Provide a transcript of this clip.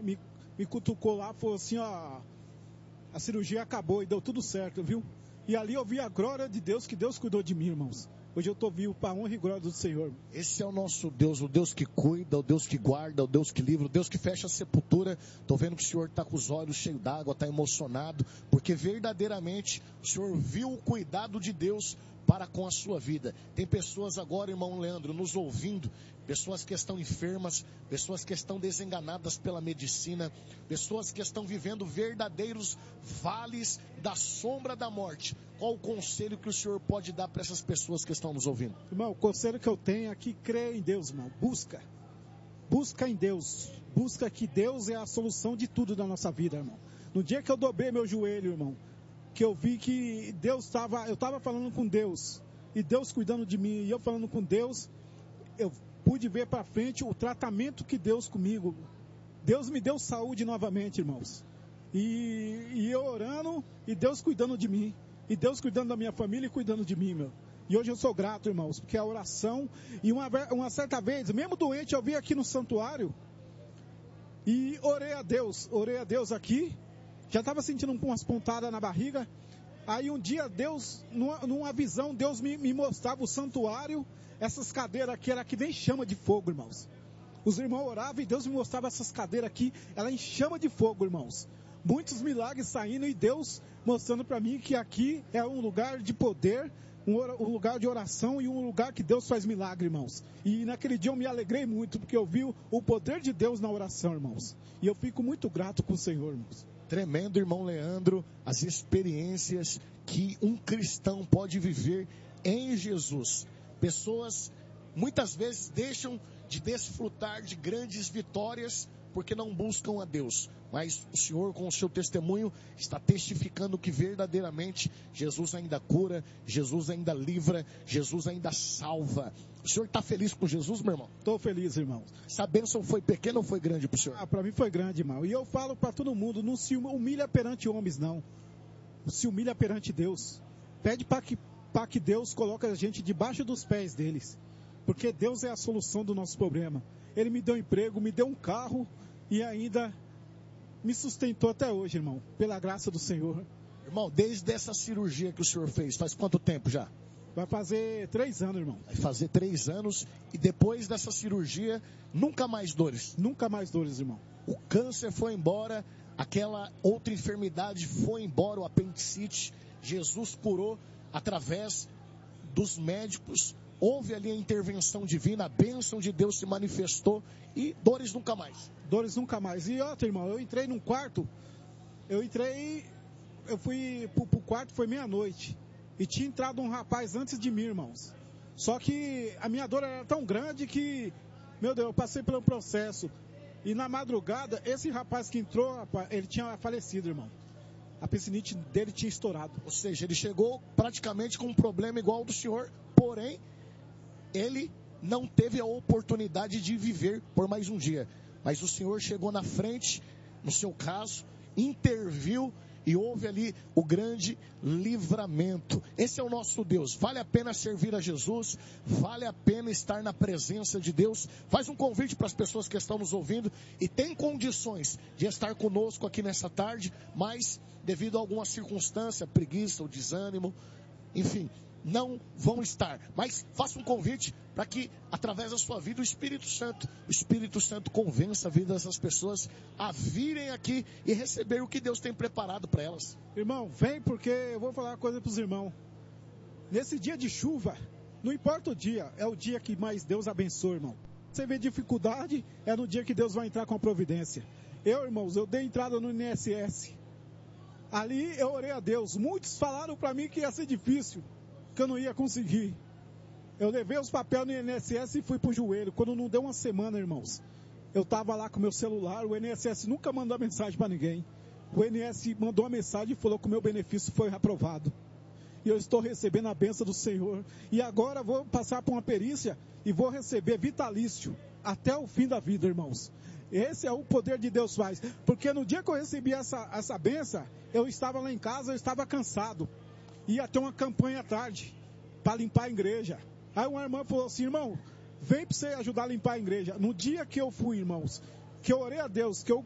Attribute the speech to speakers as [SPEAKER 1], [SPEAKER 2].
[SPEAKER 1] me cutucou lá, falou assim, ó, a cirurgia acabou e deu tudo certo, viu? E ali eu vi a glória de Deus, que Deus cuidou de mim, irmãos. Hoje eu estou vivo para a honra e glória do Senhor.
[SPEAKER 2] Esse é o nosso Deus, o Deus que cuida, o Deus que guarda, o Deus que livra, o Deus que fecha a sepultura. Estou vendo que o Senhor está com os olhos cheios d'água, está emocionado, porque verdadeiramente o Senhor viu o cuidado de Deus para com a sua vida. Tem pessoas agora, irmão Leandro, nos ouvindo, pessoas que estão enfermas, pessoas que estão desenganadas pela medicina, pessoas que estão vivendo verdadeiros vales da sombra da morte. Qual o conselho que o Senhor pode dar para essas pessoas que estão nos ouvindo?
[SPEAKER 1] Irmão, o conselho que eu tenho é que crê em Deus, irmão. Busca em Deus. Busca que Deus é a solução de tudo da nossa vida, irmão. No dia que eu dobrei meu joelho, irmão, que eu vi que eu estava falando com Deus, e Deus cuidando de mim, e eu falando com Deus, eu pude ver para frente o tratamento que Deus comigo. Deus me deu saúde novamente, irmãos. E eu orando, e Deus cuidando de mim. E Deus cuidando da minha família e cuidando de mim, meu. E hoje eu sou grato, irmãos, porque a oração, e uma certa vez, mesmo doente, eu vim aqui no santuário, e orei a Deus aqui, já estava sentindo umas pontadas na barriga. Aí um dia Deus, numa visão, Deus me mostrava o santuário, essas cadeiras aqui, era que nem chama de fogo, irmãos. Os irmãos oravam e Deus me mostrava essas cadeiras aqui, ela em chama de fogo, irmãos. Muitos milagres saindo e Deus mostrando para mim que aqui é um lugar de poder, um lugar de oração e um lugar que Deus faz milagre, irmãos. E naquele dia eu me alegrei muito, porque eu vi o poder de Deus na oração, irmãos. E eu fico muito grato com o Senhor, irmãos.
[SPEAKER 2] Tremendo, irmão Leandro, as experiências que um cristão pode viver em Jesus. Pessoas muitas vezes deixam de desfrutar de grandes vitórias porque não buscam a Deus. Mas o Senhor, com o seu testemunho, está testificando que verdadeiramente Jesus ainda cura, Jesus ainda livra, Jesus ainda salva. O senhor está feliz com Jesus, meu irmão?
[SPEAKER 1] Estou feliz, irmão.
[SPEAKER 2] Essa bênção foi pequena ou foi grande para o senhor?
[SPEAKER 1] Para mim foi grande, irmão. E eu falo para todo mundo, não se humilha perante homens, não. Se humilha perante Deus. Pede para que Deus coloque a gente debaixo dos pés deles. Porque Deus é a solução do nosso problema. Ele me deu emprego, me deu um carro e ainda me sustentou até hoje, irmão. Pela graça do Senhor.
[SPEAKER 2] Irmão, desde essa cirurgia que o senhor fez, faz quanto tempo já?
[SPEAKER 1] Vai fazer 3 anos, irmão.
[SPEAKER 2] Vai fazer 3 anos e depois dessa cirurgia, nunca mais dores?
[SPEAKER 1] Nunca mais dores, irmão.
[SPEAKER 2] O câncer foi embora, aquela outra enfermidade foi embora, o apendicite. Jesus curou através dos médicos. Houve ali a intervenção divina, a bênção de Deus se manifestou e dores nunca mais.
[SPEAKER 1] Dores nunca mais. E outra, irmão, eu entrei num quarto, eu fui pro quarto, foi meia-noite. E tinha entrado um rapaz antes de mim, irmãos. Só que a minha dor era tão grande que, meu Deus, eu passei pelo processo. E na madrugada, esse rapaz que entrou, ele tinha falecido, irmão. A pecinite dele tinha estourado.
[SPEAKER 2] Ou seja, ele chegou praticamente com um problema igual ao do senhor, porém, ele não teve a oportunidade de viver por mais um dia. Mas o Senhor chegou na frente, no seu caso, interviu e houve ali o grande livramento. Esse é o nosso Deus. Vale a pena servir a Jesus, vale a pena estar na presença de Deus. Faz um convite para as pessoas que estão nos ouvindo e tem condições de estar conosco aqui nessa tarde, mas devido a alguma circunstância, preguiça ou desânimo, enfim, não vão estar, mas faça um convite para que, através da sua vida, o Espírito Santo convença a vida dessas pessoas a virem aqui e receber o que Deus tem preparado para elas.
[SPEAKER 1] Irmão, vem, porque eu vou falar uma coisa para os irmãos. Nesse dia de chuva, não importa o dia, é o dia que mais Deus abençoa, irmão. Você vê dificuldade, é no dia que Deus vai entrar com a providência. Irmãos, eu dei entrada no INSS. Ali eu orei a Deus. Muitos falaram para mim que ia ser difícil, que eu não ia conseguir. Eu levei os papéis no INSS e fui pro joelho. Quando não deu uma semana, irmãos, eu estava lá com meu celular. O INSS nunca mandou mensagem para ninguém. O INSS mandou uma mensagem e falou que o meu benefício foi aprovado. E eu estou recebendo a bênção do Senhor. E agora vou passar por uma perícia e vou receber vitalício até o fim da vida, irmãos. Esse é o poder de Deus faz. Porque no dia que eu recebi essa bênção, eu estava lá em casa, eu estava cansado. Ia ter uma campanha à tarde para limpar a igreja. Aí uma irmã falou assim: irmão, vem para você ajudar a limpar a igreja. No dia que eu fui, irmãos, que eu orei a Deus, que eu